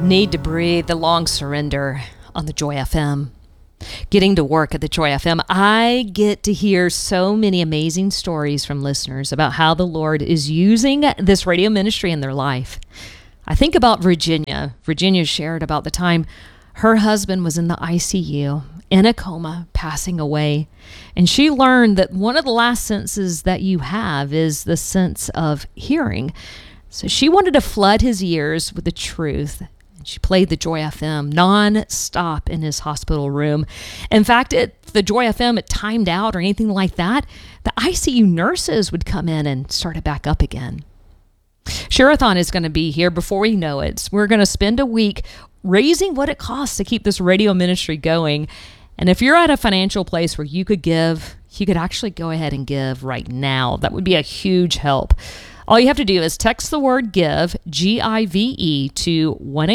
Need to Breathe, The Long Surrender on the Joy FM. Getting to work at the Joy FM, I get to hear so many amazing stories from listeners about how the Lord is using this radio ministry in their life. I think about Virginia. Virginia shared about the time her husband was in the ICU, in a coma, passing away. And she learned that one of the last senses that you have is the sense of hearing. So she wanted to flood his ears with the truth. She played the Joy FM non-stop in his hospital room. In fact, the Joy FM, it timed out or anything like that, the ICU nurses would come in and start it back up again. Share-a-thon is going to be here before we know it. We're going to spend a week raising what it costs to keep this radio ministry going. And if you're at a financial place where you could give, you could actually go ahead and give right now. That would be a huge help. All you have to do is text the word GIVE, G-I-V-E, to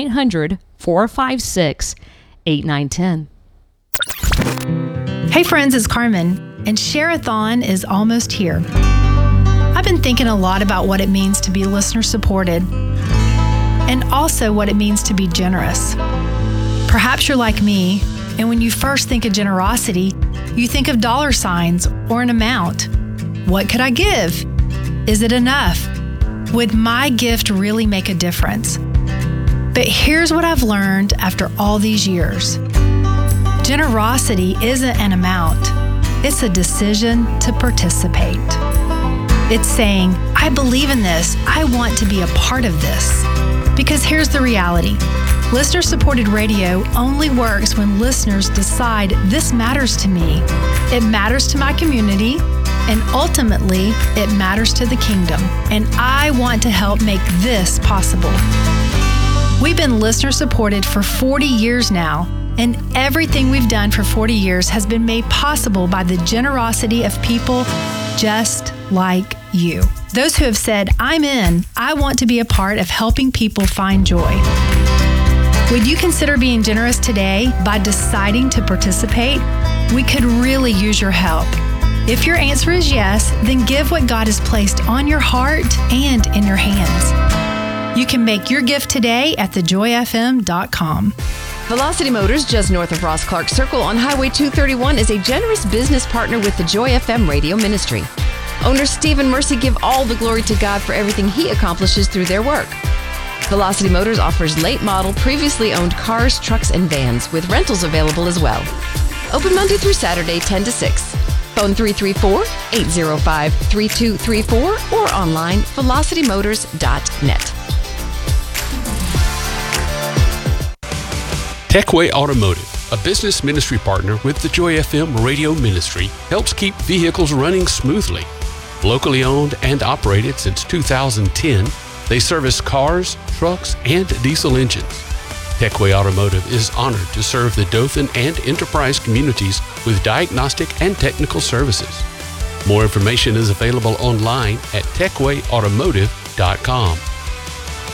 1-800-456-8910. Hey friends, it's Carmen, and Share-a-thon is almost here. I've been thinking a lot about what it means to be listener supported, and also what it means to be generous. Perhaps you're like me, and when you first think of generosity, you think of dollar signs or an amount. What could I give? Is it enough? Would my gift really make a difference? But here's what I've learned after all these years. Generosity isn't an amount. It's a decision to participate. It's saying, I believe in this. I want to be a part of this. Because here's the reality. Listener-supported radio only works when listeners decide this matters to me. It matters to my community. And ultimately, it matters to the kingdom. And I want to help make this possible. We've been listener-supported for 40 years now, and everything we've done for 40 years has been made possible by the generosity of people just like you. Those who have said, I'm in, I want to be a part of helping people find joy. Would you consider being generous today by deciding to participate? We could really use your help. If your answer is yes, then give what God has placed on your heart and in your hands. You can make your gift today at thejoyfm.com. Velocity Motors, just north of Ross Clark Circle on Highway 231, is a generous business partner with the Joy FM radio ministry. Owner Steve and Mercy give all the glory to God for everything He accomplishes through their work. Velocity Motors offers late model, previously owned cars, trucks, and vans, with rentals available as well. Open Monday through Saturday, 10 to 6. Phone 334-805-3234 or online, velocitymotors.net. Techway Automotive, a business ministry partner with the Joy FM radio ministry, helps keep vehicles running smoothly. Locally owned and operated since 2010, they service cars, trucks, and diesel engines. Techway Automotive is honored to serve the Dothan and Enterprise communities with diagnostic and technical services. More information is available online at techwayautomotive.com.